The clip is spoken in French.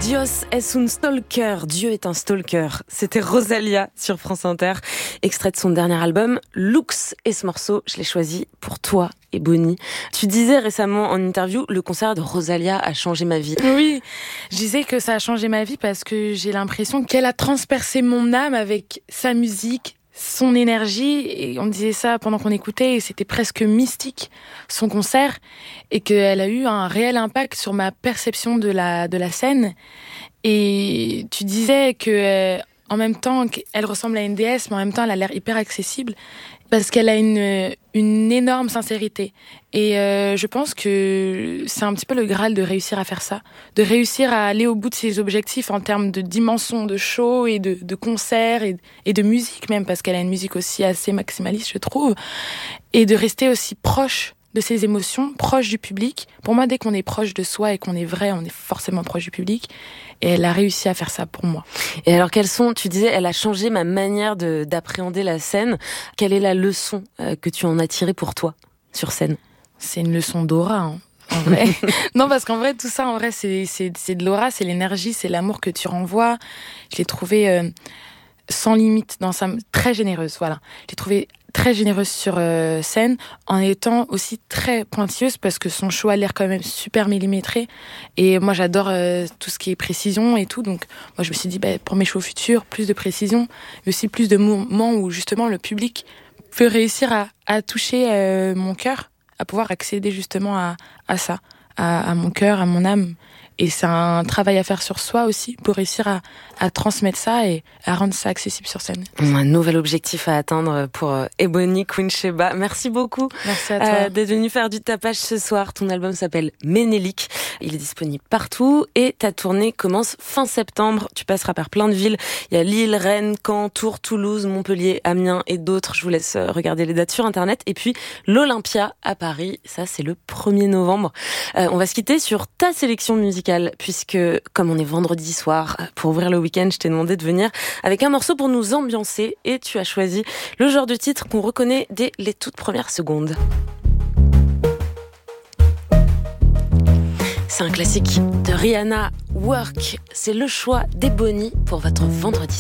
Dios es un stalker, Dieu est un stalker. C'était Rosalía sur France Inter, extrait de son dernier album, Lux. Et ce morceau, je l'ai choisi pour toi et Bonnie. Tu disais récemment en interview, le concert de Rosalía a changé ma vie. Oui, je disais que ça a changé ma vie parce que j'ai l'impression qu'elle a transpercé mon âme avec sa musique, son énergie, et on disait ça pendant qu'on écoutait, et c'était presque mystique, son concert, et qu'elle a eu un réel impact sur ma perception de la scène. Et tu disais que en même temps qu'elle ressemble à une déesse, mais en même temps elle a l'air hyper accessible, parce qu'elle a une énorme sincérité. Et je pense que c'est un petit peu le Graal de réussir à faire ça, de réussir à aller au bout de ses objectifs en termes de dimension de show et de concerts et de musique même, parce qu'elle a une musique aussi assez maximaliste, je trouve, et de rester aussi proche de ses émotions, proche du public. Pour moi, dès qu'on est proche de soi et qu'on est vrai, on est forcément proche du public. Et elle a réussi à faire ça pour moi. Et alors, tu disais, elle a changé ma manière d'appréhender la scène. Quelle est la leçon que tu en as tirée pour toi sur scène? C'est une leçon d'aura, hein, en vrai. Non, parce qu'en vrai, tout ça, en vrai, c'est de l'aura, c'est l'énergie, c'est l'amour que tu renvoies. Je l'ai trouvée sans limite, très généreuse, voilà. Je l'ai trouvée très généreuse sur scène, en étant aussi très pointilleuse, parce que son show a l'air quand même super millimétré. Et moi, j'adore tout ce qui est précision et tout. Donc, moi, je me suis dit, pour mes shows futurs, plus de précision, mais aussi plus de moments où, justement, le public peut réussir à toucher mon cœur, à pouvoir accéder justement à ça, à mon cœur, à mon âme. Et c'est un travail à faire sur soi aussi pour réussir à transmettre ça et à rendre ça accessible sur scène. Un nouvel objectif à atteindre pour Ebony Queen Sheba. Merci beaucoup. Merci à toi. D'être venue faire du tapage ce soir. Ton album s'appelle Ménélique. Il est disponible partout et ta tournée commence fin septembre. Tu passeras par plein de villes. Il y a Lille, Rennes, Caen, Tours, Toulouse, Montpellier, Amiens et d'autres. Je vous laisse regarder les dates sur Internet. Et puis l'Olympia à Paris. Ça, c'est le 1er novembre. On va se quitter sur ta sélection musicale, puisque comme on est vendredi soir, pour ouvrir le week-end, je t'ai demandé de venir avec un morceau pour nous ambiancer et tu as choisi le genre de titre qu'on reconnaît dès les toutes premières secondes. C'est un classique de Rihanna, Work. C'est le choix d'Ebony pour votre vendredi